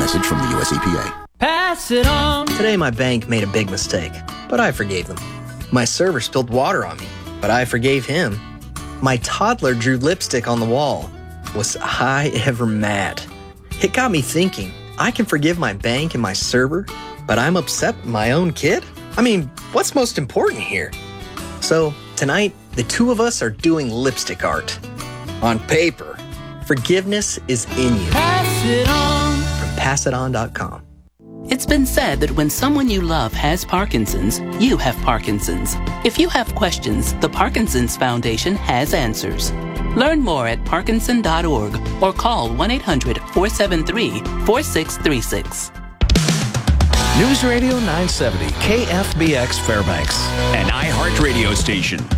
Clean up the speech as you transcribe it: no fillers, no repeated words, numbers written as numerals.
message from the U.S. EPA. Pass it on. Today my bank made a big mistake, but I forgave them. My server spilled water on me, but I forgave him. My toddler drew lipstick on the wall. Was I ever mad? It got me thinking, I can forgive my bank and my server, but I'm upset with my own kid? I mean, what's most important here? So tonight, the two of us are doing lipstick art. On paper, forgiveness is in you. Pass it on. From PassItOn.com. It's been said that when someone you love has Parkinson's, you have Parkinson's. If you have questions, the Parkinson's Foundation has answers. Learn more at parkinson.org or call 1-800-473-4636. News Radio 970, KFBX Fairbanks. An iHeart radio station.